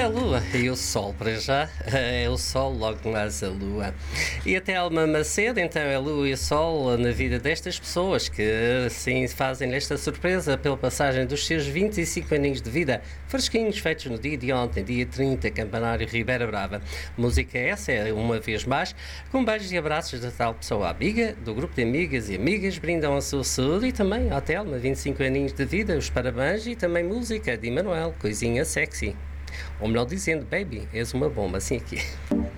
É a lua e o sol para já. É o sol, logo mais a lua. E até Alma Macedo, então é a lua e o sol na vida destas pessoas que assim fazem esta surpresa pela passagem dos seus 25 aninhos de vida, fresquinhos, feitos no dia de ontem, dia 30, Campanário Ribeira Brava. Música essa é, uma vez mais, com beijos e abraços da tal pessoa amiga, do grupo de amigas e amigas, brindam a sua saúde e também à Telma, 25 aninhos de vida, os parabéns e também música de Emanuel, coisinha sexy. Ou melhor dizendo, baby, és uma bomba, assim aqui.